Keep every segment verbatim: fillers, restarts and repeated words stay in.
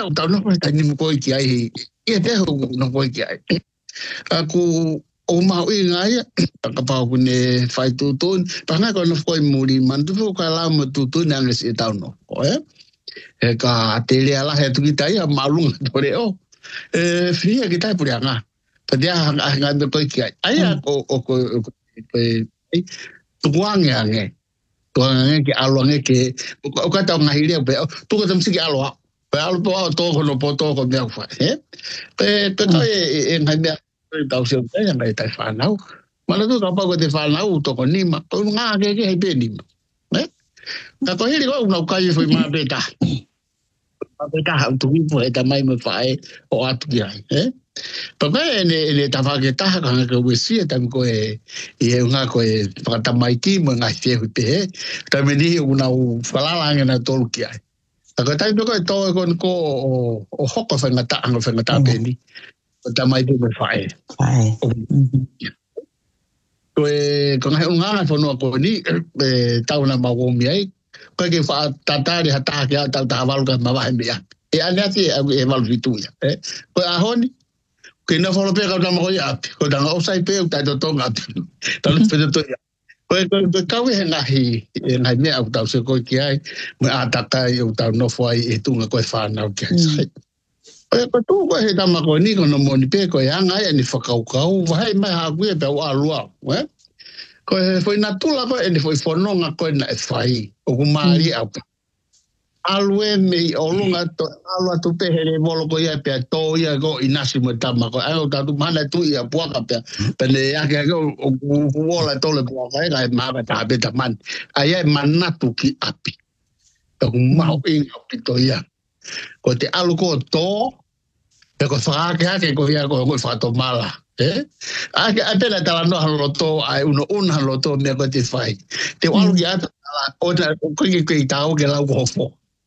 o tau no ta ni mo ko ki ai e te ho no ko ki ai aku o mau i ngai ka pa ku ne fai tu tu pa na ko no ko muri man tu ko la mo tu tu na ngi tau no ko e e ka te le ala he tu ki tai a malung tore o e fia ki tai puri anga pa dia nga me ko ki ai ai o o ko tu wang ya nge tu nge ki alo nge ki o ka tau ngai le pe tu ko tam si ki alo pe alo to to ko no po to ko me fa e pe pe ka e ngai me tau se te ngai tai fa nau mana tu ka pa ko te fa nau to ko ni ma ko nga ke ke pe ni eh ka ko hiri ko no ka foi ma beta ma beta ha tu po e ta mai me fa e o atu ya eh pa ka ne ne ta fa ke ta ka ko we si ta ko e e nga ko e pa ta mai ki mo nga se pe ta me ni una fa la la na to ki ai ta ko ta ko to ko ko o hoko fa nga ta nga fa nga ta pe ni ta mai tu me fa e Fai. Ko e ko ngai unga fo no ko ni e tau na ma wo mi ai ko ke fa tatari hata ke ta ta valu ka ma va mbia e ane ati e valu vitu ya e ko a honi ke na fo pe ka ta mo ya ko ta o sai pe ta to to nga ta lo pe to ya ko ko ka we na hi na me au ta se ko ki ai me ata ka eu ta no fo ai e tu nga ko fa na ke sai e ko tu ko he tama ko ni ko no mo ni pe ko ya nga e ni whakau kau vai mai ha ku e pe wa lua we ko he foi na tula ko e ni foi fononga ko na e fai o ku mari a alue me o lunga to alua tu pe he molo ko ia pe to ia go inasi mo tama ko ai o ta tu mana tu ia puaka pe pe ne ya ke o ku wola to le puaka e ga ma ba ta be ta man ai e manatu ki api o ku mau inga pito ia ko te alu ko to e ko fa ke ke ko ia ko ko fa to mala eh a ke apela ta no lo to ai uno un lo to me ko te fai te alu ya o ta ko ke ke ta o ke la ko fo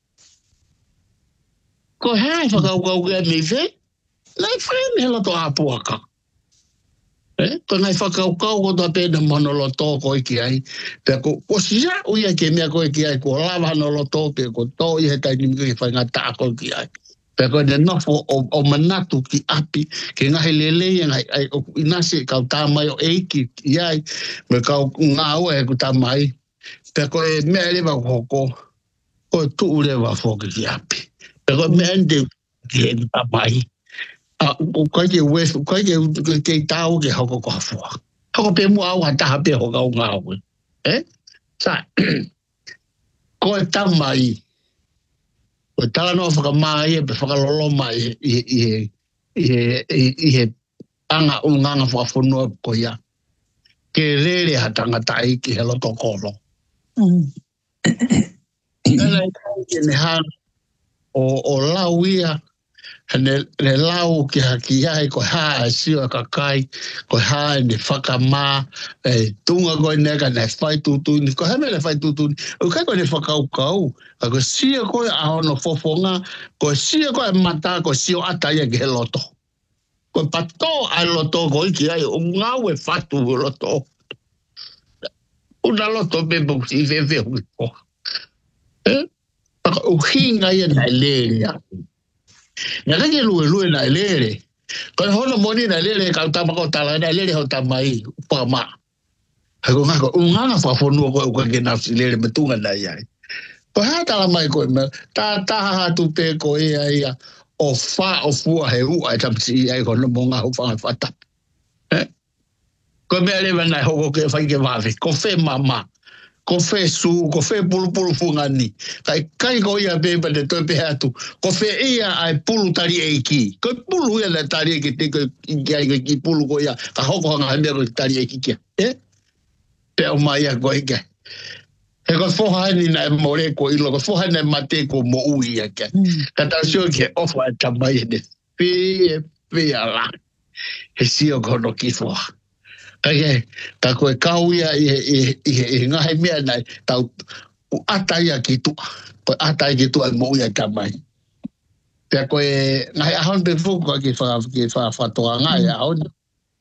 ko ha fa ka ko ke me fe la fa me lo to apuaka eh ko nai fa ka ko ko to pe de mono lo to ko ki ai pe ko ko si ya o ia ke me ko ki ai ko la va no lo to ke ko to ia ta ni ke fa nga ta ko ki ai pe ko de no fo o manatu ki api ke nga helele nga ai o inasi ka ta mai o eiki ai me ka nga o e ku ta mai pe ko me le va ko ko ko tu le va fo ki api pe ko me ende ki ta mai a ko ke we ko ke ke ta o ke ho ko fo ho pe mo a wa ta pe ho ga nga o eh sa ko ta mai o tala no whaka mai e pe whakalolo mai i i i i anga unganga whakafonua ko ia. Ke rere ha tangatai ki he loto kolo. Nana i kai ne hana o, o lau ia ne, ne lau ki haki ai ko haa siwa kakai ko haa ne whakamā e tunga koe neka ne whai tutuni ko heme ne whai tutuni o kai koe ne whakau kau ko sia koe ahono fofonga ko sia koe mata ko sio atai e ke loto ko pato ai loto ko iki ai o ngau e whatu o loto una loto bebo si vewe o eh o hinga ia na lea nga ka ke lue lue na lere ko hono moni na lere ka ta ko tala na lere ho ta mai pa ma ha ko nga ko nga fa fonu ko ko ke na lere metunga na ia ko ha ta mai ko ta ta ha tu pe ko ia ia o fa o fu he u ai tam si ai ko no monga ho fa fa ta eh ko me le na ho ko fa ke va ko fe mama ko fe su ko fe pulu pulu fungani kai kai ko ia be be to pe atu ko fe ia ai pulu tari eiki ko pulu ia le tari ki te ko ia ki pulu ko ia ka hoko nga me ko tari eiki ki eh pe o mai ko ike e ko fo hani na more ko ilo ko fo hani mate ko mo uia ke ka ta sio ke ofa ta mai de pe pe ala e sio ko no ki fo Ai, ta koe kau ia i he ngahe mea nei, tau atai a ki tu, koe atai ki tu ai mo ia ka mai. Pea koe ngahe ahon pe fuku ki wha whatoa ngai ahon,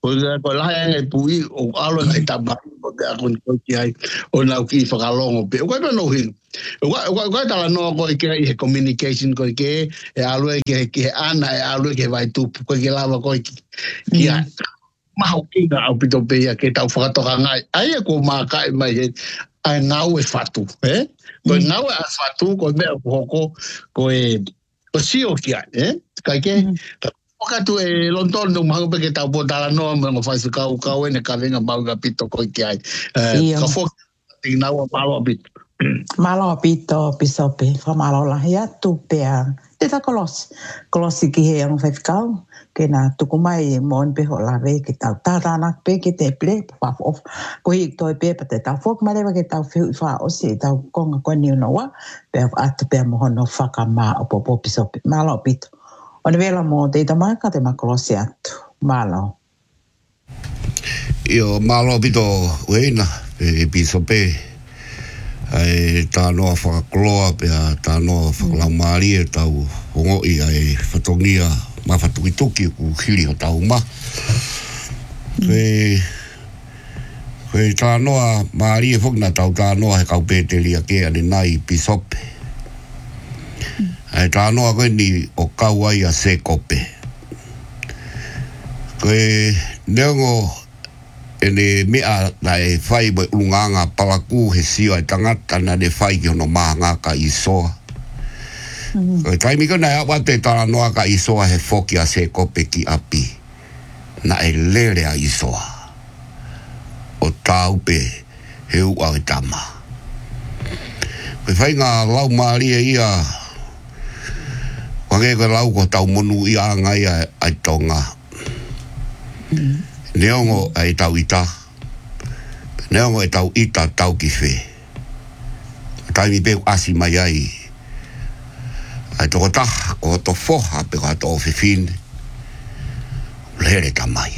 Ko ga ko la e pui o alo ngai taba ko te ako ko ki ai o na ki whakalongo pe. Ko no hin. Ko ko ta la no ko ke i communication ko ke e alo ke ke ana e alo ke vai tu ko ke lava ko ki. Ki a ma o ki ga o pito pe ke ta whakatoka ngai. Ai ko ma kai mai he ai ngau e fatu, eh? Ko ngau e fatu ko me ko ko e o si o ki ai, eh? Kai ke Oka tu e London no mahu pe ke tau po tala no mo fai se kau kau ene ka venga mau ga pito ko ki ai. Eh ka fo tina wa malo pito. Malo pito pisope fa malo la ya tu pe te ta kolos. Kolos ki he ang fai kau ke na tu ko mai mon pe ho la ve ke tau ta ta na pe ke te ple pa of ko i to pe pe te tau fok mare ke tau fa o se tau konga ko ni no wa pe at pe mo no fa ka ma o po pisope malo pito. On vielä muu teitä maika te makolosi attu. Malo. Io malo pito weina e piso pe. Ai ta no fa kloa pe ta no fa la mari e tau hongo i ai fatongia ma fatuituki ku hiri o tau ma. Ke ke ta no mari e fogna tau ta no he kau pe te lia ke ani nai pisope. Ai tā noa koe ni o kauai a se kope. Koe neongo e ne mea na e whai mai ulunganga palaku he sio e tangata na ne whai ki ono maanga ka isoa. Koe taimi ko na awa te tā noa ka isoa he foki a se kope ki api. Na e lere a isoa. O tā upe he ua e tama. Koe whai ngā lau maari e ia Wange ko lau ko tau monu i a ngai ai tonga. Neongo ai tau ita. Neongo ai tau ita tau ki whe. Tai mi pe asi mai ai. Ai toko taha ko to foha pe ko to whiwhine. Lere ta mai.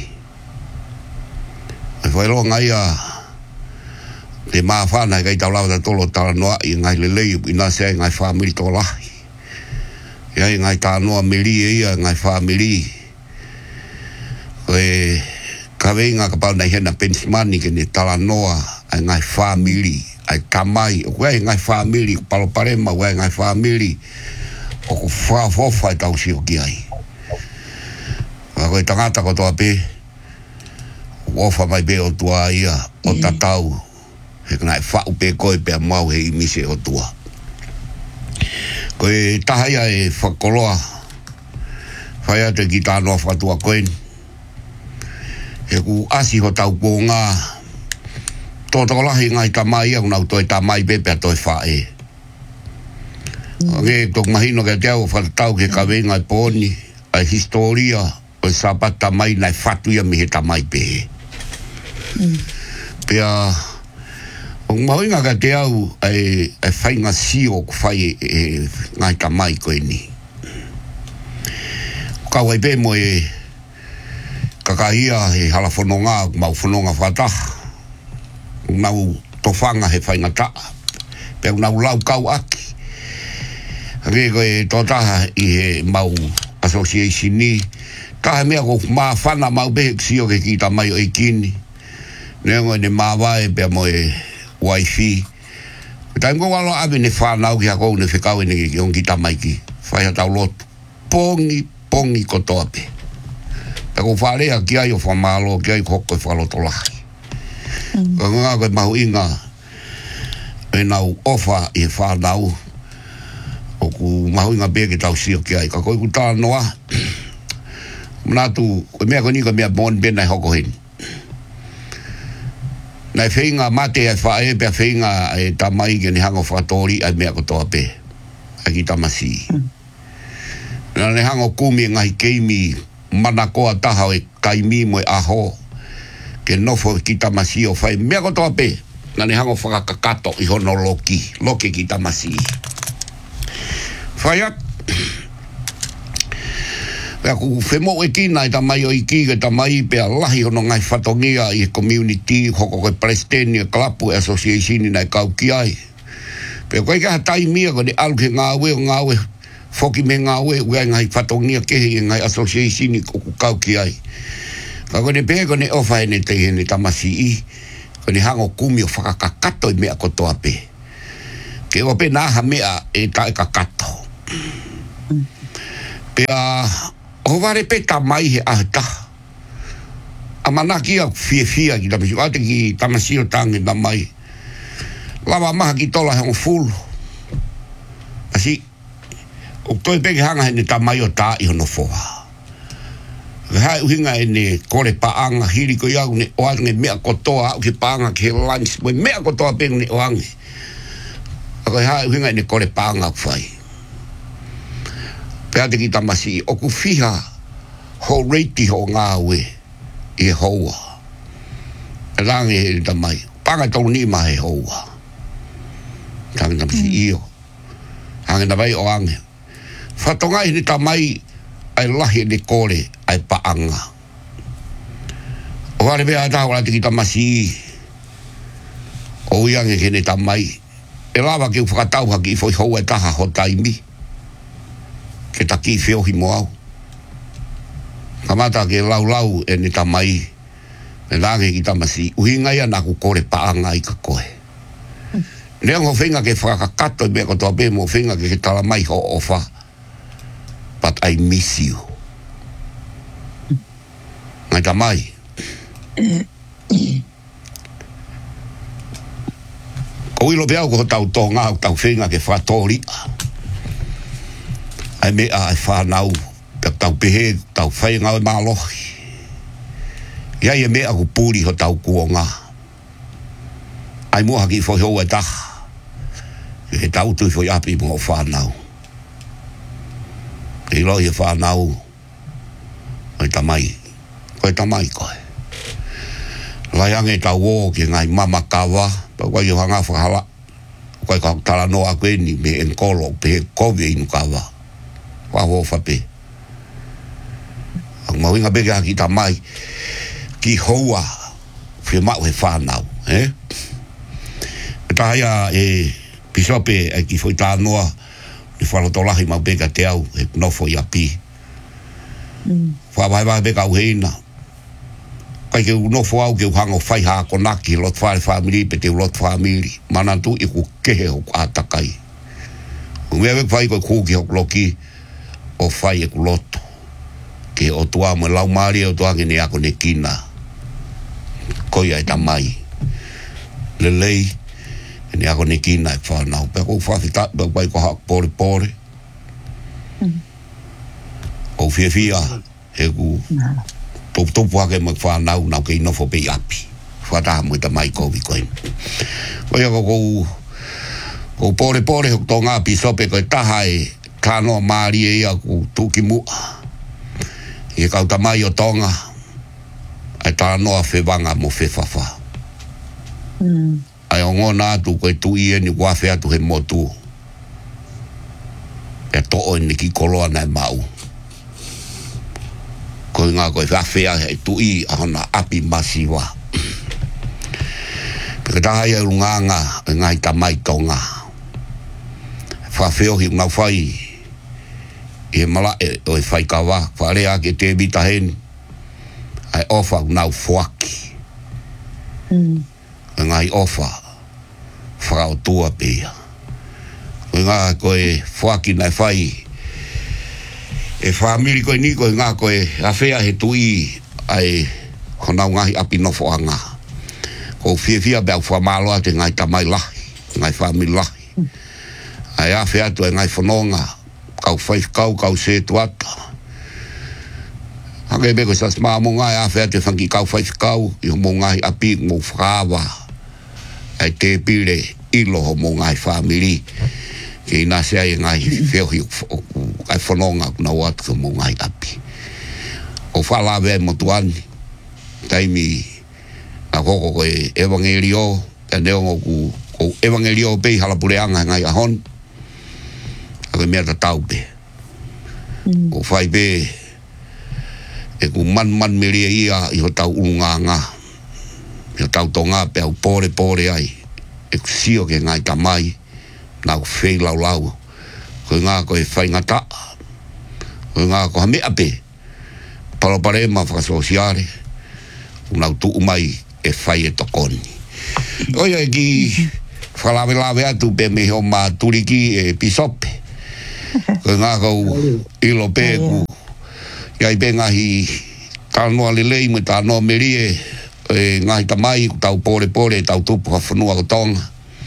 Ai whaelo ngai a te maa whanai kai tau lau ta tolo tala noa i ngai le lei i nase ngai whamiri to lahi. Ia i ngai tā noa meri e ia, ngai wha meri. Koe ka weinga ka pau nei hena pensimani ke ne tala noa ai ngai wha meri, ai tamai. O koe ai ngai wha meri, palo parema, koe ai ngai wha meri. O ko wha fofa i tau si o ki ai. Koe tangata ko toa pe, ofa mai pe o tua ia, o tatau. He ngai wha upe koe pe a mau he imise o tua. Koe tahaya e whakoloa. Whaia te ki tānoa whatua koen. He ku asi ho tau kō ngā. Tō tako lahi ngai tamai au nau toi tamai pepe a toi whae. Nge tok mahino ke te au whatau ke ka wengai pōni. Ai historia o sapat tamai nai whatuia mi he tamai pehe. Pea O mahoinga ka te au ai ai whainga sio ku whai e ngai ka mai koe ni. Kau ai pe mo e kakahia he hala whanonga mau whanonga whataha. Nau tofanga he whainga taa. Pe nau lau kau aki. Re koe totaha i he mau association ni. Taha mea ko maa whana mau behe sio ke ki ta mai o ikini. Nengo ne maa wae pe mo e wifi. Tai ngo walo ave ne whanau ki hako ne whikau ene ki ongi tamai ki. Whai hatau lotu. Pongi, pongi kotoa pe. Ta ko wharea ki ai o whamalo, ki ai hoko e whaloto lahi. Ka ngā koe mahu inga e nau ofa i he whanau. O ku mahu inga bea ki tau sio ki ai. Ka koe ku tā noa. Mnatu, koe mea koe ni koe mea mon bena i hoko heni. Nai whainga mate ai whae pia whainga e tamai ke ni hango whatori ai mea kotoa pe. Ai ki tamasi. Nā ne hango kumi ngai keimi mana koa taha e kaimi mo e aho. Ke nofo ki tamasi o whai mea kotoa pe. Nā ne hango whakakakato i hono loki. Loki ki tamasi. Whaiat. Pea ku whemo e kina i tamai o iki ke tamai pea lahi hono ngai whatongia i community hoko koe Palestine Klapu Association i nai kau ki ai. Pea koe kaha tai mia ko ne alu ke ngā ue o ngā ue whoki me ngā ue ue ngai whatongia kehi i ngai association i kuku kau ki ai. Ka ko ne pe ko ne ofa ne te ne tamasi i. Ko ne hango kumi o whakakakato i mea kotoa pe. Ke o pe naha mea e tae kakato. Pe a o ware pe tamai he ahitaha. A manaki a fia fia ki tamasi. Ate ki tamasi o tangi tamai. Lava maha ki tola he on fulu. Asi, o toi peke hanga he ne tamai o tā i hono foha. Hai uhinga e ne kore paanga hiri ko iau ne oange mea kotoa au ki paanga ki he lunch. Moi mea kotoa peke ne oange. Ako hai uhinga e ne kore paanga whai. Pea te ki tamasi, o ku fiha ho reiti ho ngā ue. I he hoa. E rangi he tamai. Panga tau ni ma he hoa. Tangi tamasi mm. Io. Hangi na vai o ange. Whatongai ni tamai ai lahi ni kore ai paanga. O hare mea ataha wala tiki tamasi. O iange ke ni tamai. E lawa ki whakatau haki i foi hoa e taha ho taimi. Ke taki whiohi mo au. Kamata ke lau lau e ni tamai. E rangi ki tamasi. Uhinga ia naku kore paanga i ka koe. Lea ngo whenga ke whakakato i mea kotoa pe mo whenga ke ke tala mai ho ofa. But I miss you. Ngai tamai. Ko ilo pe au ko tau tō ngā tau whenga ke whatori. Ai mea ai whanau. Tau pehe, tau whainga o mālohi. Ia e mea ku pūri ho tau kuonga. Ai mua ki whoi hoa taha. He tau tui whoi api mo whanau. Ke loi he whanau. Koe tamai. Koe tamai koe. Lai ange tau o ke ngai mama kawa. Pau koe yo hanga whahala. Koe ka tala noa koe ni me enkolo. Pehe kowe inu kawa. Waho whape. Ang mawinga bege haki tamai ki hoa whia mau he whanau, eh? E tahaya e pisope e ki whoi tānoa ni whalotolahi mau bega te au he nofo i api. Whawai wai bega au heina. Kai ke nofo au ke uhango whai hako naki lot whare whamiri pe te lot whamiri. Manantu i ku kehe ho atakai. Umea wek whai koe kūki ho loki o whai e ku loto. Ke o tua mo lau maari o tua ngene ako ne kina. Koi ai tamai. Lelei. Ne ako ne kina e whanau. Peko whawhita, peko pai ko hak pore pore. O fia fia. He ku. Top topu hake mo whanau nau ke inofo pe api. Whataha mo i tamai kovi koe. Koi ako kou. Kou pore pore hok tō ngā pisope koe taha e. Tānoa maari e ia ku tuki mua. I kau tamai o tonga, ai tā noa whewanga mo whewhawha. Mm. Ai o ngona atu koe tui e ni wafe atu he motu. E to'o ni ki koloa nai mau. Koe ngā koe whawhea he tui a hana api masiwa. Peka tahai au nganga e ngai tamai tonga. Whawheo hi ngau whai. E mala e o e whaikawa, wharea ke te bita heni, ai ofa nau whaki. Mm. E ngai ofa, whakao tua pia. Koe ngā koe whaki nai whai, e whamiri koe ni koe ngā koe awhea he tui, ai honau ngahi api nofo anga. Ko fia fia beau whamaloa te ngai tamai lahi, ngai whamiri lahi. Mm. Ai awhea tu e ngai whanonga, kau whai kau kau se tuata. Hake beko sas maa mo ngai a whea te whanki kau whai kau i ho mo ngai api mo whakawa. Ai te pire ilo ho mo ngai whamiri. Ke ina sea i ngai wheohi ai whanonga kuna watu mo ngai api. O whalawe mo tuani. Taimi a koko koe evangelio. E neongo ku ko evangelio pei halapureanga ngai ahon. Ako mea ta tau pe. Mm. O whai pe e ku man man meria ia i ho tau ununganga. I ho tau tonga pe au pore pore ai. E ku sio ke ngai tamai. Nau whei lau lau. Koe ngā koe whai ngata. Koe ngā koe hamea pe. Palopare ma whakasosiare. Unau tu umai e whai e tokoni. Oia e ki whalawe lawe atu pe me ho ma turiki e pisope. Ko ngā kau ilo pēku. Iai pe ngahi tānoa lelei me tānoa merie e ngahi tamai tau pore pore tau tupu ha whanua ko tonga.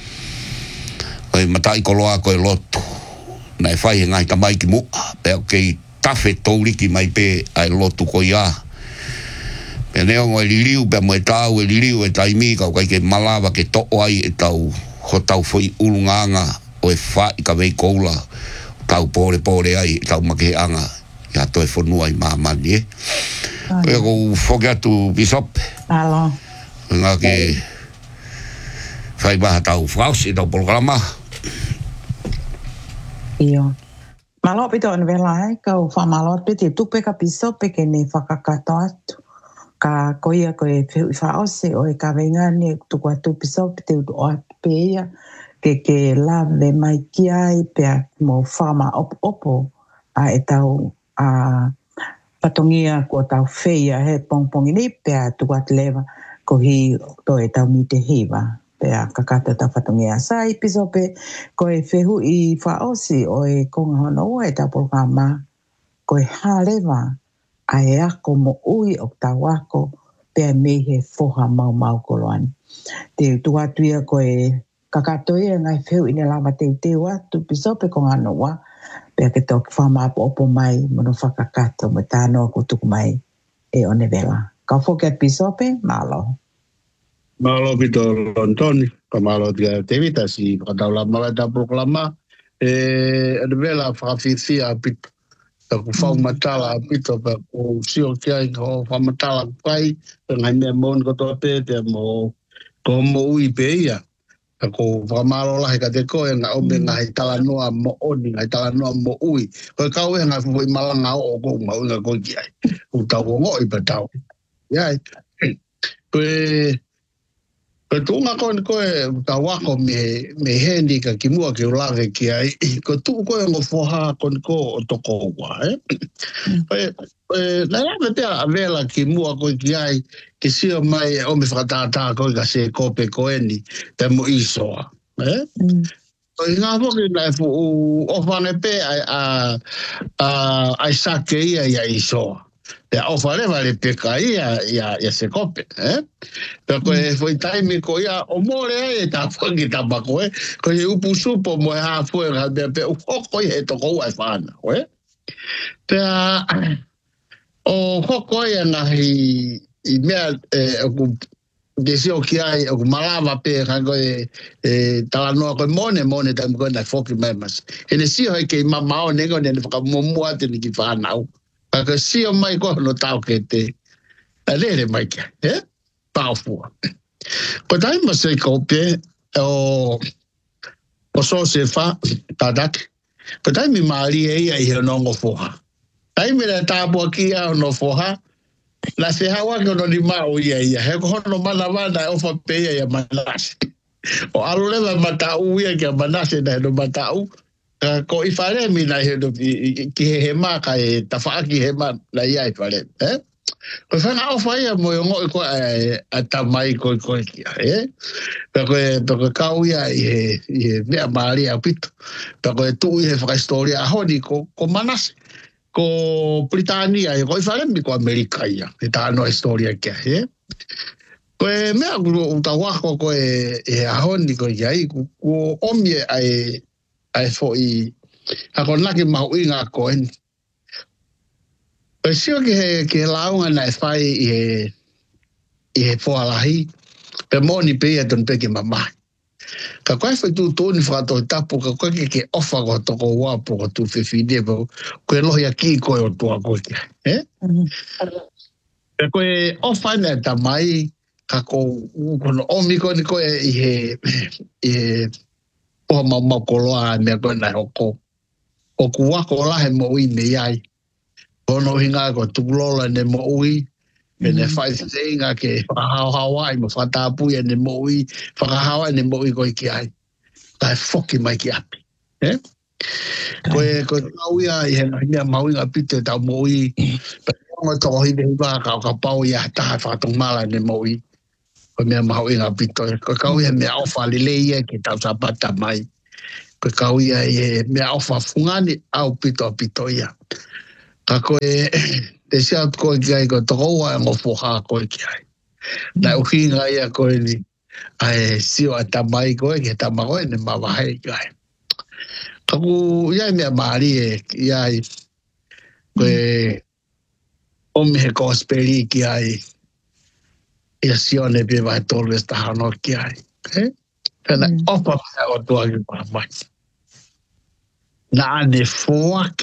E matai koloa ko e lotu. Nai whai e ngahi tamai ki mua. Peo kei tafe tauriki mai pe ai lotu ko ia. Pe neongo e liliu pe mo e tau e liliu e taimi kau kai ke malawa ke to'o ai e tau ho tau foi ulunganga o e whai ka vei koula tau pore pore ai tau make anga ia to e whanua i mamani e. Koe ko whoke atu Bishop. Alo. Ngā ke whai maha tau whaus i tau programa. Iyo. Malo pito an vela ai kau whamalot piti tupe ka Bishop pe ke ne whakakato atu. Ka koia koe whiu i whaose o e ka wengani e tuku atu Bishop te utu o atu pe ia ke ke lawe mai ki ai pea mo whama opo opo a e tau a patongia ko tau whea he pongpongi ni pea tuku atu lewa ko hi to e tau mi te hiwa pea kakata tau patongia sai Bishop e ko e whiu i whaose o e konga hono ua e tau programa ko e halewa a e ako mo ui o tau ako pea me he foha mau mau koloani. Te tuatuia ko e kakatoia ngai whiu ina lama te teu atu Bishop e ko ngano wa pea ke toki whama apo opo mai mono whakakato mo tānoa ko tuku mai e one vela. Ka whoke at Bishop e, malo. Malo pito Lontoni, ka malo tia te vita si whakatau la mawa ta proklama e one vela whakawhiwhia pito. Ta ku whau matala pito pa ku sio kia i ko whau matala kai ngai mea mon ko toa pētea mo ko mo ui pe ia. Ta ku whamalo lahi ka te koe ngā ome ngai tala noa mo oni, ngai tala noa mo ui. Koe kau e ngai fwoi malanga o ko ngā unga koe ki ai. U tau ko ngoi pa tau. Iai. Koe Koe tuunga koe ni koe ta wako me, me hendi ka ki mua ki ulage ki ai. Koe tuu koe ngo whoha koe ni ko o toko ua, eh? Koe, koe, nai lawe tea avela ki mua koe ki ai, ki sio mai o me whakatātā koe ka se kope koe ni, te mo isoa, eh? Koe ngā hoki nai fu o whane pe ai a, a, ai sake ia ia isoa. Pea o wharewa le peka ia, ia, ia se kope, eh? Pea koe foi taimi ko ia, o more ai e tā whangi tapa koe, koe he upu supo mo e hāfue ngā mea pea uhoko i he toko ua e whāna, koe? Pea o hoko ia ngahi i mea e oku desio ki ai, oku malawa pe kā koe e talanoa koe mone, mone taimi koe nai whoki mai mas. E ne sio hei kei mamao nengo ne ne whakamomua te ni ki whānau. Ka sio mai ko no tau ke te a lere mai kia, eh? Pāfua. Ko tai ma se kope o o so se fa tadak. Ko tai mi mali e ia i nongo foha. Tai mi le tāpua kia no foha. La se hawa ke no ni mau ia ia. He ko hono mana mana o fa pe ia manase. O alo lewa matau ia kia manase na no matau. Uh, ko i whare mi nai he no ki he he mā ka e ta whaaki he mā na ia i whare. Eh? Ko whanga o whaia mo i ngoi ko a ta mai ko i koe kia. Eh? Pea koe, pea koe kau ia i he, i he mea maari a pito. Pea koe tuu i he whakaistoria a honi ko, ko manase. Ko Britania i ko i whare mi ko Amerika ia. E tā no historia kia. Eh? Koe mea kuru o ta wako ko e, e a honi ko i ai. Ko, ko omie ai ai fo i a ko naki mau i ngā koen. Pea sio ki he, ki he launga nai whai i he, i he whoalahi. Pea moni pe ia ton peke mamai. Ka koe whai tū tōni whakatoi tapu, ka koe ke ke ofa ko toko wapo ko tū whiwhine, koe lohi a ki koe o tua koe kia. Eh? Pea koe ofa nai ta mai, ka ko kono omi koe ni koe i he, i he, o mau mau koloa mea koe nai hoko. O ku wako lahe mo ui me iai. Kono hinga ko tukulola ne mo ui. Me ne whai tinga ke whakahauhawa i mo whatapuia ne mo ui. Whakahawa ne mo ui koe ki ai. Tai whoki mai ki api. Eh? Koe, koe tau ia i he mea mau inga pite tau mo ui. o to hi be ba ka ka pau ya ta fa tong mala ne moi ko me ma ho inga pito ko ka ia me ofa le le ia ki ta sa pata mai ko ka ia e me ofa fungani au pito pito ia ka ko e te sia ko ki ko to wa mo fo ha ko ki ai na o ki nga ia ko ni ai si o ta mai ko ki ta ma ko ne ma va hai ka ka ku ia me mari e ia ko o me ko speri ki ai e sione pe vai tolu esta hano ki ai eh pena opa o to ai pa mai na ne fuak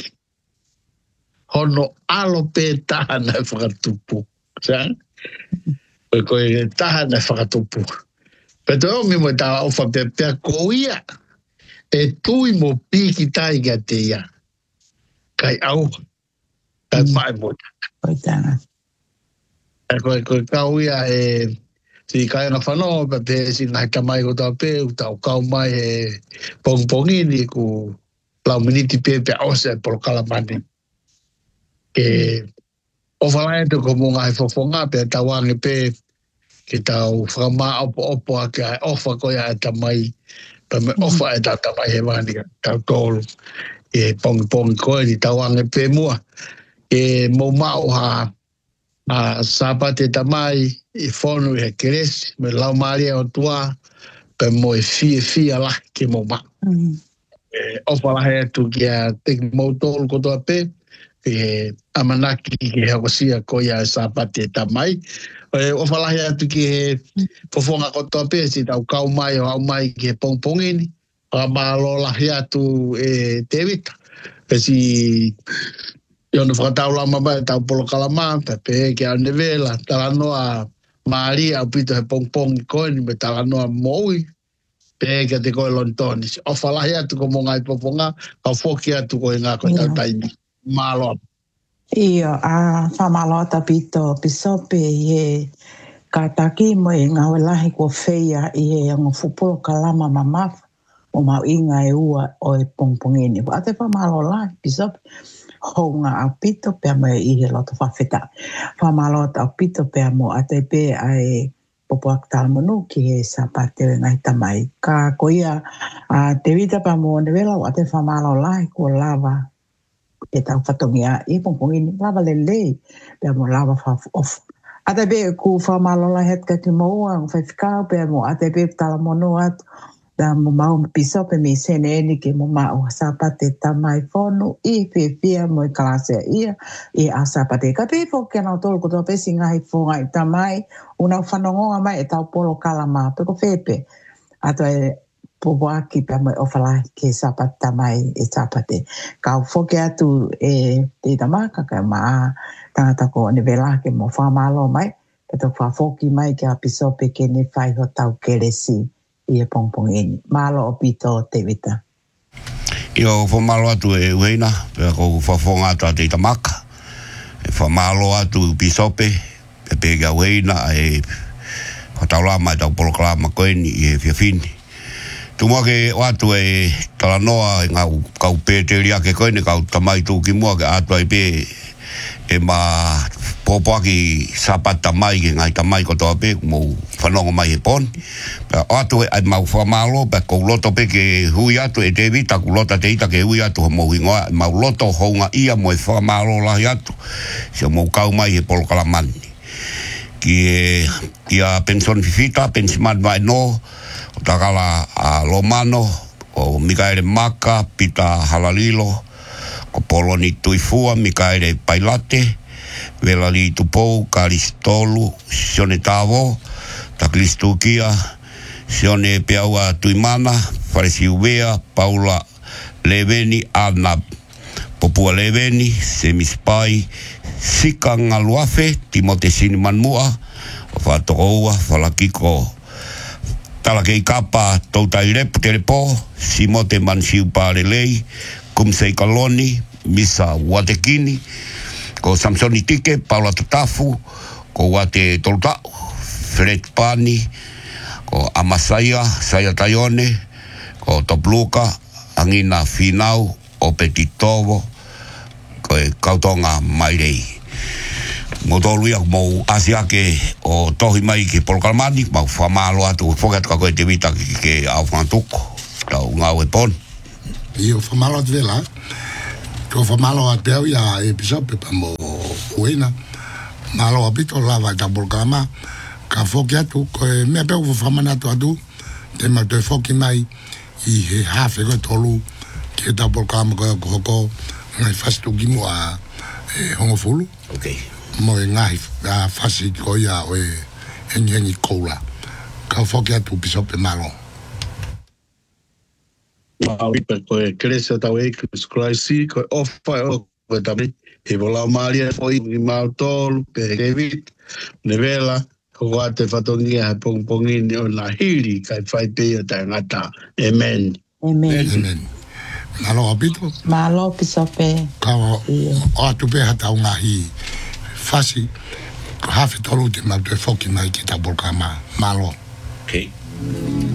hono alo pe tahana whakatupu sa ko ko e tahana whakatupu pero mi mo ta ofa pe pe koia e tui mo piki tai ga te ia kai au kai mai mo Oi tana. Ko ko kauia e si kai na fano pe pe si na ka mai ko ta pe u ta ka mai e pong pongini ku la miniti pe pe ose por kala mani ke o fala to como ngai fo fonga pe ta wange pe ke ta u frama opo opo ka ofa ko ya ta mai pe me ofa e ta ta mai he mani ta tol e pong pong ko ni ta wange pe mua e mo mau ha a sapate tamai e fono e cres me la maria o tua pe mo e fi fi ala ke mo ma e o fala he tu kia te mo tol ko to pe e amanaki ke ha sia ko ya sapate tamai e o fala he tu ki po fonga ko to pe si tau kau mai o mai ke pong pongini pa malo la he tu e tevita pe si yo no fata la mama ta polo kalama pe ke ane vela tala noa Maria pito he pong pong ko ni me tala noa moi pe ke te ko lontoni o fala ya tu ko ngai poponga ka foki atu ko nga ko ta tai malo Ia a fa malo ta pito pisope ye ka taki mo nga wala ko feia ye ngo fupo kalama mama o ma inga e ua o e pong pongeni ate fa malo la pisope honga a pito pe mo i he loto whawheta. Whamalo ta pito pe mo a te pe ai popo aktal monu ki he sapate ngai tamai. Ka koia a te vita pa mo ne vela a te whamalo lai ko lava e tau whatongia i pongpongini lava le lei pe mo lava whaf off. A te pe ku whamalo lai het ka ki mo a whawhikau pe mo a te pe tala monu atu da mo mau piso pe mi sene ni ke mo mau sapate tamai fonu i pe pia mo klase ia i a sapate ka pe fo ke na tol ko to pe singa i fo ai tamai una fanongo mai e tau polo kalama pe ko fepe ato e popo aki pe mo ofala ke sapate tamai e sapate ka fo ke atu e te tamaka ka ma tangata ko ne vela ke mo fa malo mai pe to fa foki mai ke a piso pe ke ne fai ho tau keresi ia pong pong ini malo opito te vita io fo malo atu e uena pe ko fa fonga atu te tamaka e fa malo atu pisope pe pe ga uena e fa taula mai tau proclama ko ni e fia fini tu mo ke atu e tala noa nga ka pe te ria ke ko ni ka tamai tu ki mo ke atu ai pe e ma popo aki sapata mai ke ngai tamai ko to pe mo fanongo mai e pon pa atu ai mau fa malo pa ko loto pe ke hui atu e David ta lota te ita ke hui atu mo hingoa mau loto honga ia mo e fa malo la atu se mo kau mai e pol kalamani ki ia pension fifita pensiman mai no takala a Lomano o Mikaele Maka pita halalilo ko poloni tuifua Mikaele Pailate vela li tupou karistolu sione tavo ta kristukia sione peaua tuimana faresi uvea Paula Leveni Arnab popua Leveni semispai sika ngaluafe Timote Siniman mua whatokoua whalakiko talakei kapa tautai rep telepo Simote Mansiu Parelei Kumsei Kaloni Misa Watekini ko Samsoni Tike, Paula Tatafu, ko Wate Tolta, Fred Pani, ko Amasaya, Saya Tayone, ko Topluka, Angina Finau, o Petitovo, ko Kautonga Mairei. mo tolu ia mo asia ke o tohi mai ki polkalmani mau famalo atu fogat ka ko te vita ki ke au fantuko tau ngau e pon io famalo at vela to famalo at peo ia e pisope pa mo uena malo apito lava ta polkalma ka foki atu ko me peo famana atu atu te ma te foki mai i he hafe ko tolu ke ta polkalma ko ko ko ngai fastu gimo a hongo fulu okay mo ngai a fasi ko ia o e enyengi kola ka foki atu pisope malo ma wipe ko e kresa ta we ko skraisi ko ofa o ko tabi e vola malia foi ni mautol ke revit nevela ko ate fatongia pong pongini o la hiri kai fai te ta ngata amen Amen. amen malo apito Malo pisope. ka o atu pe hata ngahi fasi hafe tolu te ma te foki mai ki ta polkama malo okay